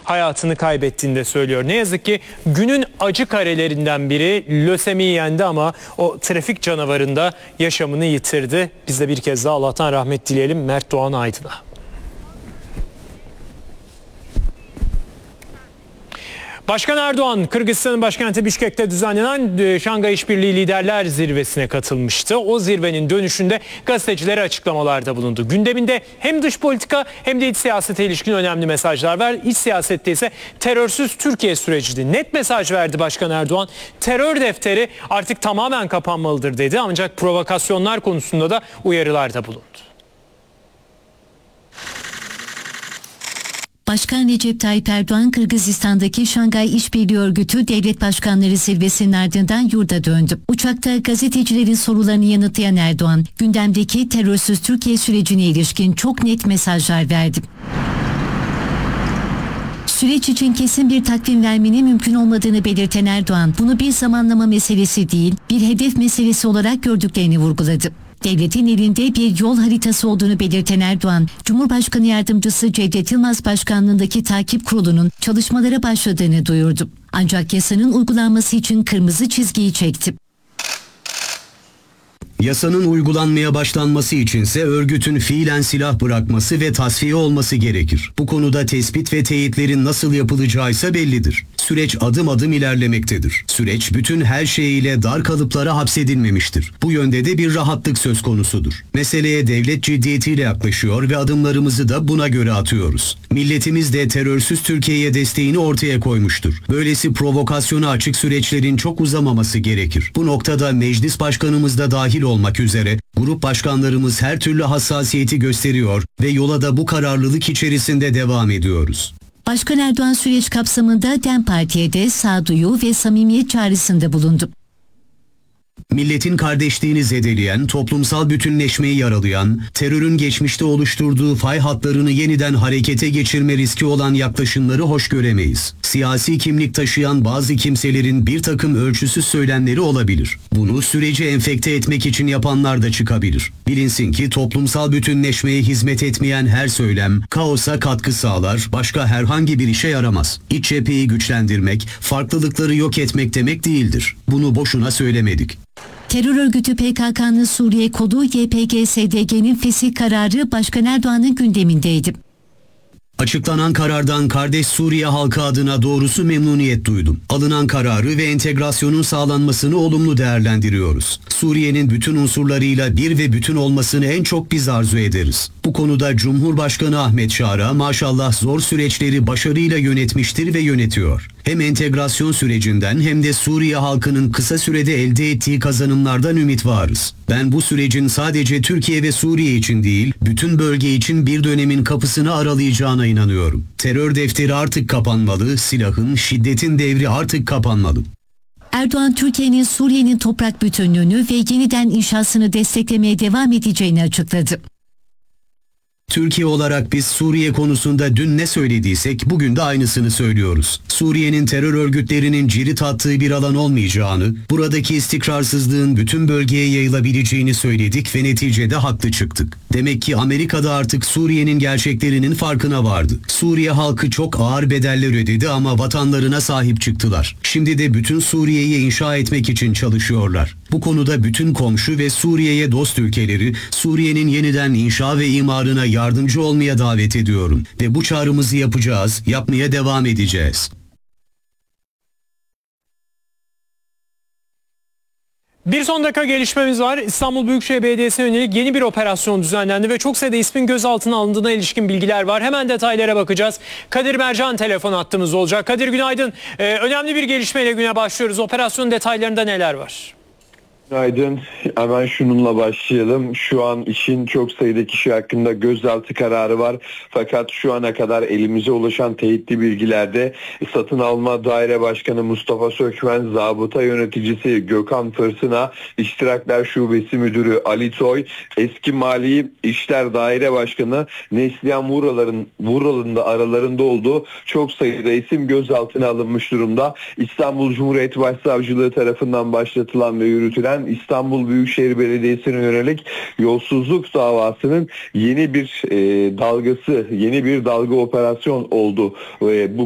hayatını kaybettiğini de söylüyor. Ne yazık ki günün acı karelerinden biri lösemiyi yendi ama o trafik canavarında yaşamını yitirdi. Biz de bir kez daha Allah'tan rahmet dileyelim Mert Doğan Aydın'a. Başkan Erdoğan, Kırgızistan'ın başkenti Bişkek'te düzenlenen Şangay İşbirliği Liderler Zirvesi'ne katılmıştı. O zirvenin dönüşünde gazetecilere açıklamalarda bulundu. Gündeminde hem dış politika hem de iç siyasete ilişkin önemli mesajlar var. İç siyasette ise terörsüz Türkiye süreciydi. Net mesaj verdi Başkan Erdoğan. Terör defteri artık tamamen kapanmalıdır dedi. Ancak provokasyonlar konusunda da uyarılarda bulundu. Başkan Recep Tayyip Erdoğan, Kırgızistan'daki Şangay İşbirliği Örgütü Devlet Başkanları Zirvesi'nin ardından yurda döndü. Uçakta gazetecilerin sorularını yanıtlayan Erdoğan, gündemdeki terörsüz Türkiye sürecine ilişkin çok net mesajlar verdi. Süreç için kesin bir takvim vermenin mümkün olmadığını belirten Erdoğan, bunu bir zamanlama meselesi değil, bir hedef meselesi olarak gördüklerini vurguladı. Devletin elinde bir yol haritası olduğunu belirten Erdoğan, Cumhurbaşkanı Yardımcısı Cevdet Yılmaz Başkanlığındaki takip kurulunun çalışmalara başladığını duyurdu. Ancak yasanın uygulanması için kırmızı çizgiyi çekti. Yasanın uygulanmaya başlanması içinse örgütün fiilen silah bırakması ve tasfiye olması gerekir. Bu konuda tespit ve teyitlerin nasıl yapılacağı ise bellidir. Süreç adım adım ilerlemektedir. Süreç bütün her şeyiyle dar kalıplara hapsedilmemiştir. Bu yönde de bir rahatlık söz konusudur. Meseleye devlet ciddiyetiyle yaklaşıyor ve adımlarımızı da buna göre atıyoruz. Milletimiz de terörsüz Türkiye'ye desteğini ortaya koymuştur. Böylesi provokasyona açık süreçlerin çok uzamaması gerekir. Bu noktada meclis başkanımız da dahil olmak üzere grup başkanlarımız her türlü hassasiyeti gösteriyor ve yola da bu kararlılık içerisinde devam ediyoruz. Başkan Erdoğan süreç kapsamında DEM Parti'ye de sağduyu ve samimiyet çağrısında bulundu. Milletin kardeşliğini zedeleyen, toplumsal bütünleşmeyi yaralayan, terörün geçmişte oluşturduğu fay hatlarını yeniden harekete geçirme riski olan yaklaşımları hoş göremeyiz. Siyasi kimlik taşıyan bazı kimselerin bir takım ölçüsüz söylemleri olabilir. Bunu süreci enfekte etmek için yapanlar da çıkabilir. Bilinsin ki toplumsal bütünleşmeye hizmet etmeyen her söylem, kaosa katkı sağlar, başka herhangi bir işe yaramaz. İç cepheyi güçlendirmek, farklılıkları yok etmek demek değildir. Bunu boşuna söylemedik. Terör örgütü PKK'nın Suriye kolu YPG-SDG'nin fesih kararı Başkan Erdoğan'ın gündemindeydi. Açıklanan karardan kardeş Suriye halkı adına doğrusu memnuniyet duydum. Alınan kararı ve entegrasyonun sağlanmasını olumlu değerlendiriyoruz. Suriye'nin bütün unsurlarıyla bir ve bütün olmasını en çok biz arzu ederiz. Bu konuda Cumhurbaşkanı Ahmet Şara maşallah zor süreçleri başarıyla yönetmiştir ve yönetiyor. Hem entegrasyon sürecinden hem de Suriye halkının kısa sürede elde ettiği kazanımlardan ümit varız. Ben bu sürecin sadece Türkiye ve Suriye için değil, bütün bölge için bir dönemin kapısını aralayacağına inanıyorum. Terör defteri artık kapanmalı, silahın, şiddetin devri artık kapanmalı. Erdoğan, Türkiye'nin Suriye'nin toprak bütünlüğünü ve yeniden inşasını desteklemeye devam edeceğini açıkladı. Türkiye olarak biz Suriye konusunda dün ne söylediysek bugün de aynısını söylüyoruz. Suriye'nin terör örgütlerinin cirit attığı bir alan olmayacağını, buradaki istikrarsızlığın bütün bölgeye yayılabileceğini söyledik ve neticede haklı çıktık. Demek ki Amerika'da artık Suriye'nin gerçeklerinin farkına vardı. Suriye halkı çok ağır bedeller ödedi ama vatanlarına sahip çıktılar. Şimdi de bütün Suriye'yi inşa etmek için çalışıyorlar. Bu konuda bütün komşu ve Suriye'ye dost ülkeleri Suriye'nin yeniden inşa ve imarına yardımcı olmaya davet ediyorum ve bu çağrımızı yapacağız, yapmaya devam edeceğiz. Bir son dakika gelişmemiz var. İstanbul Büyükşehir Belediyesi'ne yönelik yeni bir operasyon düzenlendi ve çok sayıda ismin gözaltına alındığına ilişkin bilgiler var. Hemen detaylara bakacağız. Kadir Mercan telefon hattımız olacak. Kadir günaydın. Önemli bir gelişmeyle güne başlıyoruz. Operasyon detaylarında neler var? Günaydın. Hemen şununla başlayalım. Şu an için çok sayıda kişi hakkında gözaltı kararı var. Fakat şu ana kadar elimize ulaşan teyitli bilgilerde satın alma daire başkanı Mustafa Sökmen, zabıta yöneticisi Gökhan Fırsına, İştirakler Şubesi Müdürü Ali Toy, eski Mali İşler Daire Başkanı Neslihan Vural'ın da aralarında olduğu çok sayıda isim gözaltına alınmış durumda. İstanbul Cumhuriyet Başsavcılığı tarafından başlatılan ve yürütülen İstanbul Büyükşehir Belediyesi'ne yönelik yolsuzluk davasının yeni bir dalga operasyon oldu. Bu